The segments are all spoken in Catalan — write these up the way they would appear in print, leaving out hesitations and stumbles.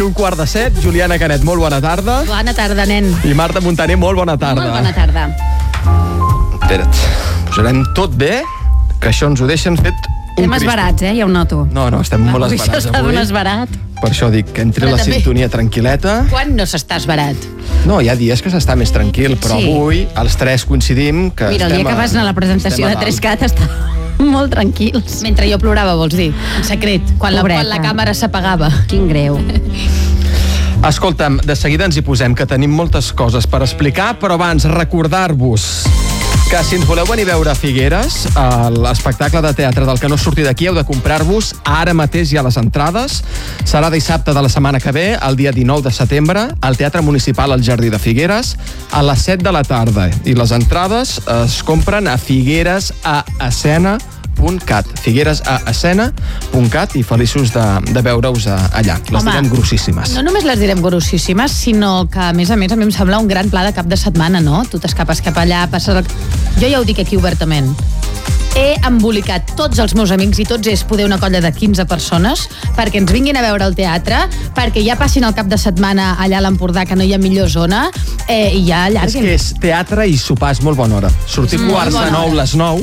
6:45. Juliana Canet, molt bona tarda. Bona tarda, nen. I Marta Montaner, molt bona tarda. Molt bona tarda. Espera't, posarem tot bé, que això ens ho deixen fet un Estem esbarats, ja ho noto. No, estem molt esbarats Això està d'un avui. esbarat. Per això dic que entre Però la també- sintonia tranquil·leta. Quan no s'està esbarat? No, hi ha dies que s'està més tranquil, però Sí. avui els tres coincidim que Mira, el dia que vas anar a la presentació de 3CAT estava molt tranquils. Mentre jo plorava, vols dir? En secret, quan la Pobreta. càmera s'apagava. Quin greu. Escolta'm, de seguida ens hi posem, que tenim moltes coses per explicar, però abans recordar-vos que si ens voleu venir a veure a Figueres, l'espectacle de teatre del que no surti d'aquí, heu de comprar-vos ara mateix ja les entrades. Serà dissabte de la setmana que ve, el dia 19 de setembre, al Teatre Municipal al Jardí de Figueres, a les 7 de la tarda. I les entrades es compren a figueresaescena.cat figueresaescena.cat i feliços de veure-us allà. Les Home, direm grossíssimes. No només les direm grossíssimes, sinó que, a mi em sembla un gran pla de cap de setmana, no? Tu t'escapes cap allà, passes... Jo ja ho dic aquí obertament. He embolicat tots els meus amics i tots ells poder una colla de 15 persones perquè ens vinguin a veure al teatre, perquè ja passin el cap de setmana allà a l'Empordà, que no hi ha millor zona, i ja És allarguin. que és teatre i sopar és molt bona hora. Sortir quarts de 9, les 9,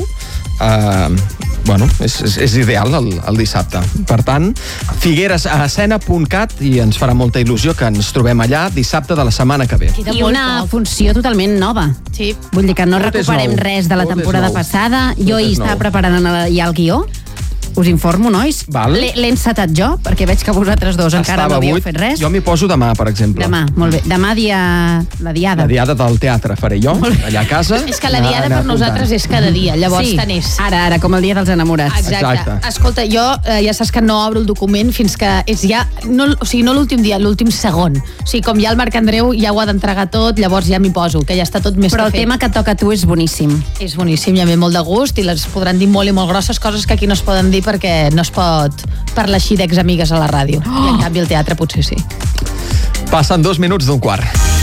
és ideal el dissabte. Per tant, figueresaescena.cat i ens farà molta il·lusió que ens trobem allà dissabte de la setmana que ve. Queda I molt una poc. funció totalment nova. Sí. Vull dir que no Tot és recuperem nou. res de la Tot és temporada nou. passada. Tot Jo hi és estava nou. preparant ja el guió. Us informo, nois? Val. L'he encetat jo, perquè veig que vosaltres dos encara no havíeu fet res. Jo m'hi poso demà, per exemple. Demà, molt bé. Demà la diada. La diada del teatre faré jo, allà a casa. És que la diada per nosaltres és cada dia, llavors Sí, tant és. ara, com el dia dels enamorats. Exacte. Escolta, jo ja saps que no obro el document fins que és ja... No l'últim dia, l'últim segon. O sigui, com ja el Marc Andreu ja ho ha d'entregar tot, llavors ja m'hi poso, que ja està tot més Però que el fet. tema que et toca a tu és boníssim. És boníssim, i a mi molt de gust, i les podran dir molt i molt grosses, coses que aquí no es poden dir perquè no es pot parlar així d'examigues a la ràdio. I en canvi al teatre potser sí. Passen 2 minuts d'un quart.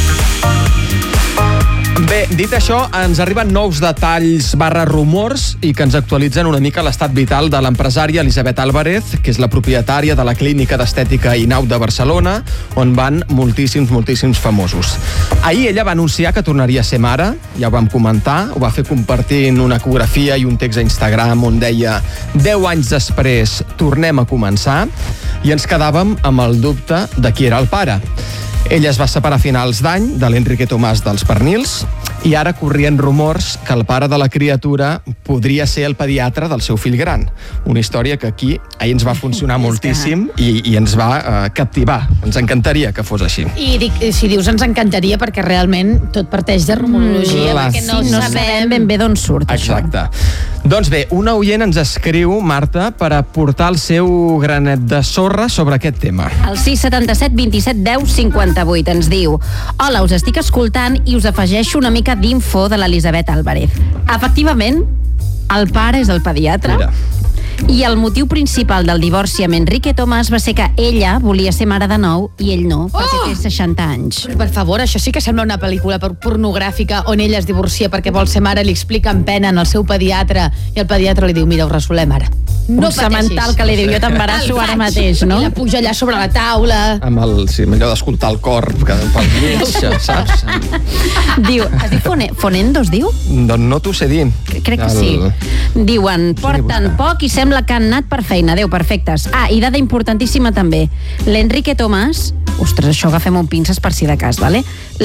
Bé, dit això, ens arriben nous detalls /rumors i que ens actualitzen una mica l'estat vital de l'empresària Elisabet Álvarez, que és la propietària de la clínica d'estètica Inaud de Barcelona, on van moltíssims famosos. Ahir ella va anunciar que tornaria a ser mare, ja ho vam comentar, ho va fer compartint una ecografia i un text a Instagram on deia 10 anys després tornem a començar, i ens quedàvem amb el dubte de qui era el pare. Ella es va separar a finals d'any de l'Enrique Tomàs dels Pernils i ara corrien rumors que el pare de la criatura podria ser el pediatre del seu fill gran. Una història que aquí ahir ens va funcionar moltíssim i ens va captivar. Ens encantaria que fos així. I dic, si dius ens encantaria perquè realment tot parteix de rumorologia, perquè no No sabem ben bé d'on surt Exacte. això. Doncs bé, una oient ens escriu, Marta, per aportar el seu granet de sorra sobre aquest tema. El 677 27 10 58 ens diu: hola, us estic escoltant i us afegeixo una mica d'info de l'Elisabet Álvarez. Efectivament, el pare és el pediatre. Mira. I el motiu principal del divorci amb Enrique Tomàs va ser que ella volia ser mare de nou i ell no, perquè té 60 anys. Per favor, això sí que sembla una pel·lícula pornogràfica on ella es divorcia perquè vol ser mare, li explica amb pena al seu pediatre i el pediatre li diu, mira, ho resolem ara. No Un semental que li diu, jo t'embarasso ara mateix, no? I la puja allà sobre la taula. Amb allò d'escoltar el cor pel mig, saps? Diu, es diu Fonendo, es diu? Doncs no t'ho sé dir. Crec que sí. Diuen, porten poc i sembla que han anat per feina. Adéu, perfectes. I dada importantíssima també. L'Enrique Tomàs... Ostres, això agafem un pinces per si de cas, vale?